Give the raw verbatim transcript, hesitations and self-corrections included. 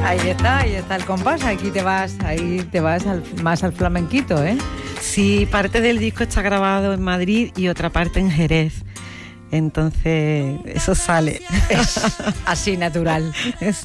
Ahí está, ahí está el compás. Aquí te vas, ahí te vas al, más al flamenquito, ¿eh? Sí, parte del disco está grabado en Madrid y otra parte en Jerez. Entonces, eso sale. Es así natural. Eso.